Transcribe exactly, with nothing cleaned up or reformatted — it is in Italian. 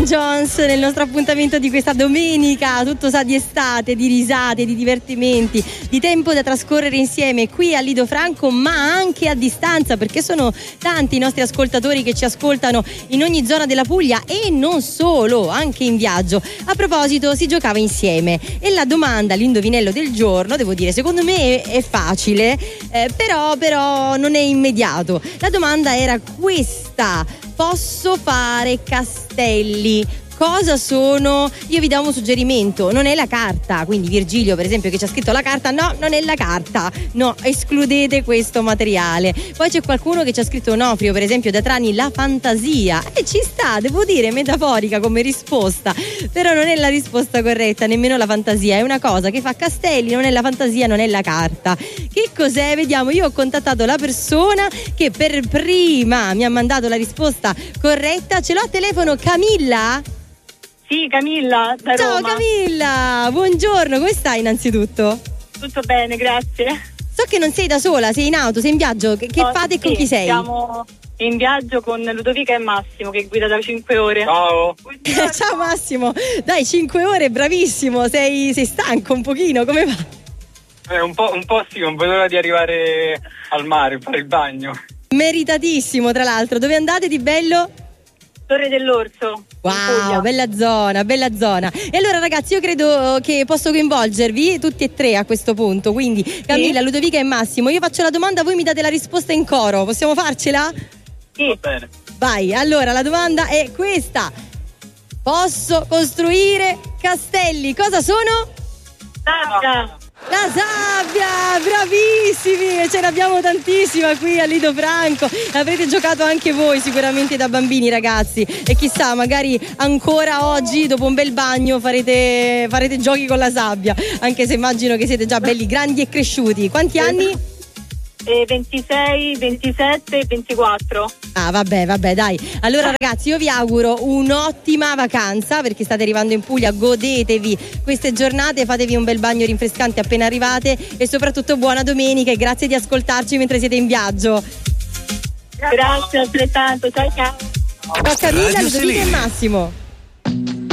Jones nel nostro appuntamento di questa domenica, tutto sa di estate, di risate, di divertimenti, di tempo da trascorrere insieme qui a Lido Franco, ma anche a distanza, perché sono tanti i nostri ascoltatori che ci ascoltano in ogni zona della Puglia e non solo, anche in viaggio. A proposito, si giocava insieme e la domanda, l'indovinello del giorno, devo dire, secondo me è, è facile, eh, però, però non è immediato. La domanda era questa: posso fare castelli? Cosa sono? Io vi do un suggerimento: non è la carta, quindi Virgilio per esempio che ci ha scritto la carta, no, non è la carta, no, escludete questo materiale. Poi c'è qualcuno che ci ha scritto, Onofrio per esempio da Trani, la fantasia, e ci sta, devo dire, metaforica come risposta, però non è la risposta corretta, nemmeno la fantasia, è una cosa che fa castelli, non è la fantasia, non è la carta. Che cos'è? Vediamo, io ho contattato la persona che per prima mi ha mandato la risposta corretta, ce l'ho a telefono. Camilla? Sì, Camilla, da Ciao Roma. Camilla, buongiorno, come stai innanzitutto? Tutto bene, grazie. So che non sei da sola, sei in auto, sei in viaggio, che, che No, fate e sì, con chi sei? Siamo in viaggio con Ludovica e Massimo che guida da cinque ore. Ciao. Ciao Massimo, dai, cinque ore, bravissimo, sei, sei stanco un pochino, come va? Eh, un po', un po' sì, non vedo l'ora di arrivare al mare, fare il bagno. Meritatissimo, tra l'altro. Dove andate di bello? Torre dell'Orso. Wow, bella zona, bella zona. E allora ragazzi, io credo che posso coinvolgervi tutti e tre a questo punto, quindi Camilla, sì, Ludovica e Massimo. Io faccio la domanda, voi mi date la risposta in coro, possiamo farcela? Sì. Va bene. Vai, allora la domanda è questa: posso costruire castelli? Cosa sono? Sabbia. La sabbia, bravissimi, e ce ne abbiamo tantissima qui a Lido Franco. Avrete giocato anche voi sicuramente da bambini, ragazzi, e chissà, magari ancora oggi dopo un bel bagno farete, farete giochi con la sabbia, anche se immagino che siete già belli grandi e cresciuti. Quanti anni? Eh, ventisei, ventisette, ventiquattro. Ah, vabbè, vabbè, dai. Allora ragazzi, io vi auguro un'ottima vacanza, perché state arrivando in Puglia, godetevi queste giornate, fatevi un bel bagno rinfrescante appena arrivate e soprattutto buona domenica e grazie di ascoltarci mentre siete in viaggio. Grazie altrettanto, ciao ciao. Ciao Camilla, Ludovica e Massimo.